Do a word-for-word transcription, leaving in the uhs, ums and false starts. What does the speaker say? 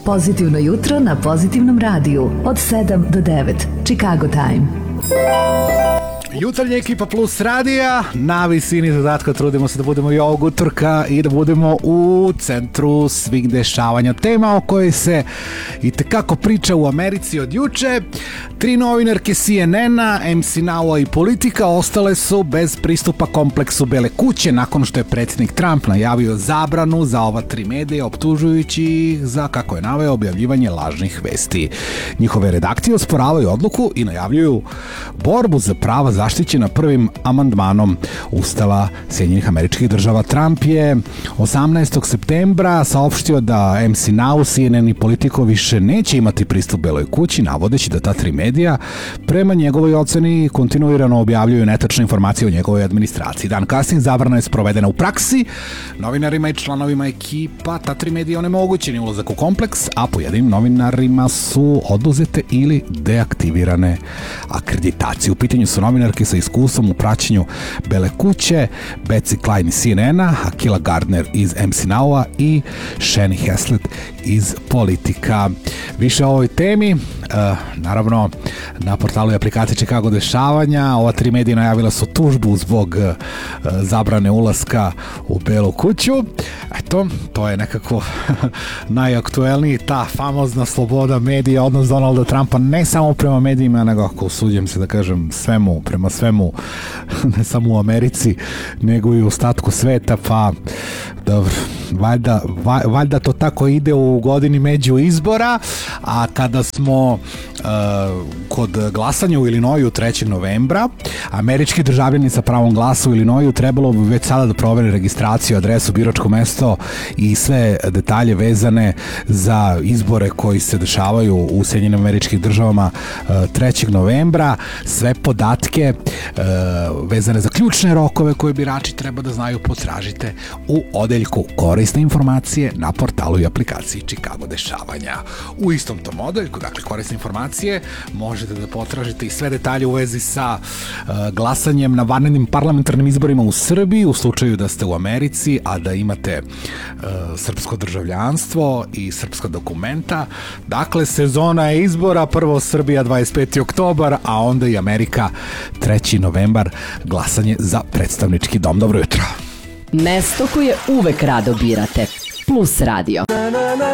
Pozitivno jutro na Pozitivnom radiju od sedam do devet. Chicago Time. Jutarnja ekipa Plus radija, na visini zadatka, trudimo se da budemo i ovog utorka i da budemo u centru svih dešavanja. Tema o kojoj se i tekako priča u Americi od juče. Tri novinarke C N N-a, M C Now-a i Politika ostale su bez pristupa kompleksu Bele kuće nakon što je predsjednik Trump najavio zabranu za ova tri medija, optužujući ih za, kako je naveo, objavljivanje lažnih vesti. Njihove redakcije osporavaju odluku i najavljuju borbu za prava zaštićena prvim amandmanom Ustava Sjedinjenih Američkih Država. Trump je osamnaestog septembra saopštio da M C Now, C N N i Politico više neće imati pristup Beloj kući, navodeći da ta tri medija prema njegovoj oceni kontinuirano objavljuju netačne informacije o njegovoj administraciji. Dan kasnije zabrana je sprovedena u praksi. Novinarima i članovima ekipa ta tri medija onemogućeni ulazak u kompleks, a pojedinim novinarima su oduzete ili deaktivirane akreditacije. U pitanju su novinarke sa iskustvom u praćenju Bele kuće, Betsy Klein iz C N N-a, Akila Gardner iz M C Now-a i Shani Haslett iz Politika. Više o ovoj temi, uh, naravno, na portalu i aplikaciji Chicago dešavanja. Ova tri medija najavila su tužbu zbog uh, zabrane ulaska u Belu kuću. Eto, to je nekako najaktuelniji, ta famozna sloboda medija, odnos Donalda Trumpa ne samo prema medijima, nego, ako usuđujem se da kažem, svemu, prema svemu, ne samo u Americi, nego i u ostatku sveta. Pa dobro, valjda, valjda to tako ide u godini među izbora. A kada smo uh, kod glasanja u Illinoisu trećeg novembra, američki državljani sa pravom glasa u Illinoisu trebalo bi već sada da provere registraciju, adresu, biračko mesto i sve detalje vezane za izbore koji se dešavaju u Sjedinjenim Američkih Državama uh, trećeg novembra. Sve podatke uh, vezane za ključne rokove koje birači treba da znaju potražite u odeljku korisne informacije na portalu i aplikaciji Chicago dešavanja. U istom tom odeljku, dakle korisne informacije, možete da potražite i sve detalje u vezi sa uh, glasanjem na vanrednim parlamentarnim izborima u Srbiji u slučaju da ste u Americi, a da imate uh, srpsko državljanstvo i srpska dokumenta. Dakle, sezona je izbora, prvo Srbija dvadeset peti oktobar, a onda i Amerika treći novembar, glasanje za predstavnički dom. Dobro jutro. Mesto koje uvek rado birate. Plus radio.